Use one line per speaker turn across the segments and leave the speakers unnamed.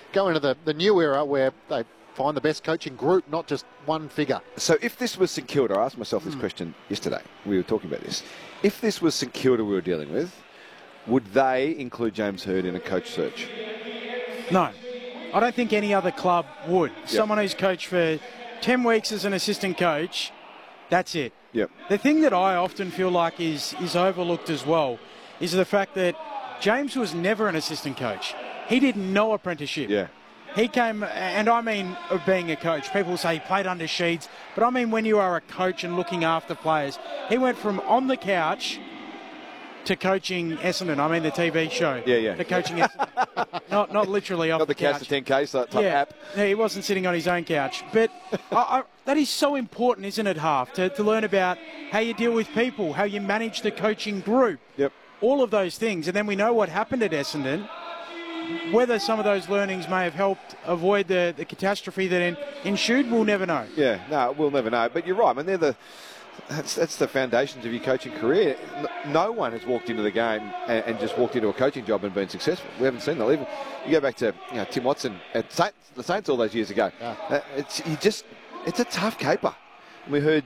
go into the new era where they find the best coaching group, not just one figure.
So if this was St Kilda, I asked myself this question yesterday. We were talking about this. If this was St Kilda we were dealing with, would they include James Hird in a coach search?
No. I don't think any other club would. Yep. Someone who's coached for 10 weeks as an assistant coach, that's it.
Yep.
The thing that I often feel like is overlooked as well is the fact that James was never an assistant coach. He did no apprenticeship.
Yeah.
He came, and I mean of being a coach. People say he played under Sheeds, but I mean when you are a coach and looking after players. He went from on the couch to coaching Essendon. I mean the TV show.
Yeah.
To coaching Essendon. not literally off
not
the couch.
Not the couch to 10K type app.
Yeah, he wasn't sitting on his own couch. But that is so important, isn't it, Half, to learn about how you deal with people, how you manage the coaching group.
Yep.
All of those things. And then we know what happened at Essendon. Whether some of those learnings may have helped avoid the catastrophe that ensued, we'll never know.
Yeah, no, we'll never know. But you're right. I mean, that's the foundations of your coaching career. No one has walked into the game and just walked into a coaching job and been successful. We haven't seen that. Even you go back to Tim Watson at the Saints all those years ago. Yeah. It's a tough caper. We heard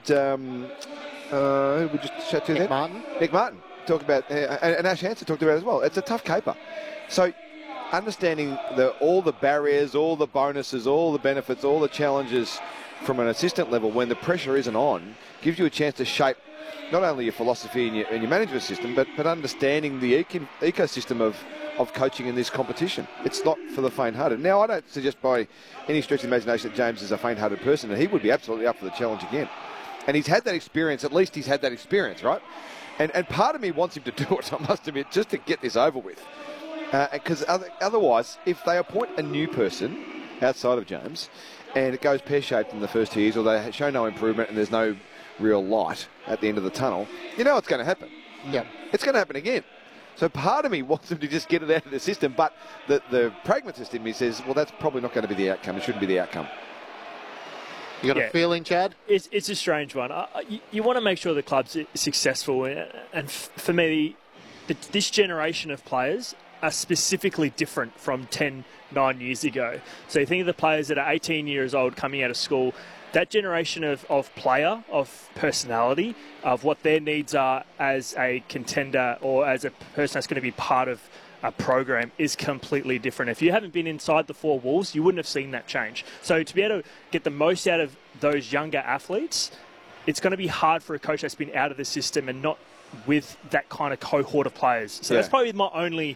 who we just chat to Nick Martin talk about, and Ash Hansen talked about it as well. It's a tough caper. So understanding all the barriers, all the bonuses, all the benefits, all the challenges from an assistant level when the pressure isn't on gives you a chance to shape not only your philosophy and your management system, but understanding the ecosystem of coaching in this competition. It's not for the faint-hearted. Now, I don't suggest by any stretch of the imagination that James is a faint-hearted person, and he would be absolutely up for the challenge again. And he's had that experience, at least he's had that experience, right? And part of me wants him to do it, I must admit, just to get this over with. Because otherwise, if they appoint a new person outside of James and it goes pear-shaped in the first 2 years, or they show no improvement and there's no real light at the end of the tunnel, you know what's going to happen.
Yeah,
it's going to happen again. So part of me wants them to just get it out of the system, but the pragmatist in me says, well, that's probably not going to be the outcome. It shouldn't be the outcome.
You got a feeling, Chad?
It's a strange one. You want to make sure the club's successful, and for me, this generation of players are specifically different from 9 years ago. So you think of the players that are 18 years old coming out of school, that generation of player, of personality, of what their needs are as a contender or as a person that's going to be part of a program is completely different. If you haven't been inside the four walls, you wouldn't have seen that change. So to be able to get the most out of those younger athletes, it's going to be hard for a coach that's been out of the system and not with that kind of cohort of players. So that's probably my only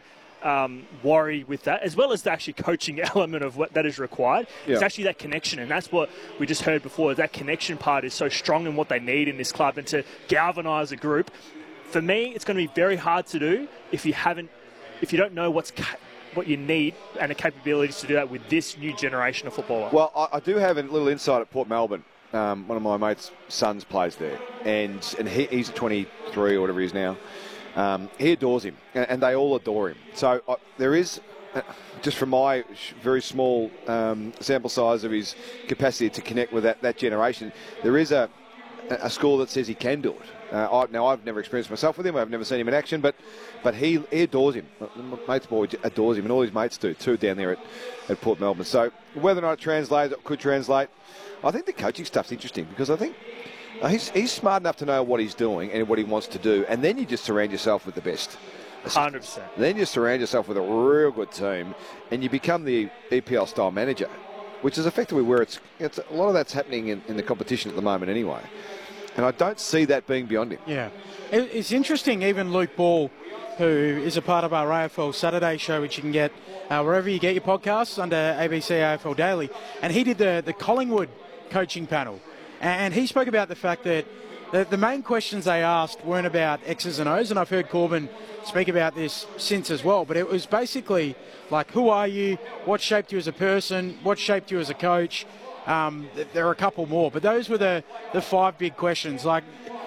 worry with that, as well as the actually coaching element of what that is required. It's actually that connection, and that's what we just heard before. That connection part is so strong in what they need in this club, and to galvanise a group. For me, it's going to be very hard to do if you don't know what you need and the capabilities to do that with this new generation of footballer.
Well, I do have a little insight at Port Melbourne. One of my mates' sons plays there, and he's 23 or whatever he is now. He adores him, and they all adore him. So there is, just from my very small sample size of his capacity to connect with that generation, there is a school that says he can do it. Now, I've never experienced myself with him. I've never seen him in action, but he adores him. My mate's boy adores him, and all his mates do too down there at Port Melbourne. So whether or not it could translate, I think the coaching stuff's interesting, because I think he's smart enough to know what he's doing and what he wants to do, and then you just surround yourself with the best.
100%.
Then you surround yourself with a real good team, and you become the EPL-style manager, which is effectively where it's a lot of that's happening in the competition at the moment anyway. And I don't see that being beyond him.
Yeah. It's interesting, even Luke Ball, who is a part of our AFL Saturday show, which you can get wherever you get your podcasts under ABC AFL Daily, and he did the Collingwood coaching panel. And he spoke about the fact that the main questions they asked weren't about X's and O's, and I've heard Corbin speak about this since as well, but it was basically like, who are you, what shaped you as a person, what shaped you as a coach. There are a couple more, but those were the five big questions. Like,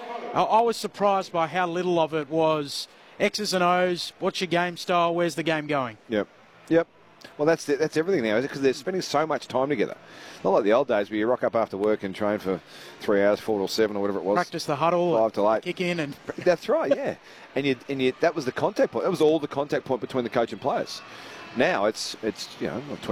I was surprised by how little of it was X's and O's, what's your game style, where's the game going.
Yep. Well, that's everything now, is it? Because they're spending so much time together. Not like the old days where you rock up after work and train for 3 hours, 4 till 7 or whatever it was.
Practice the huddle,
5 till 8.
Kick in, and
that's right, yeah. And that was the contact point. That was all the contact point between the coach and players. Now it's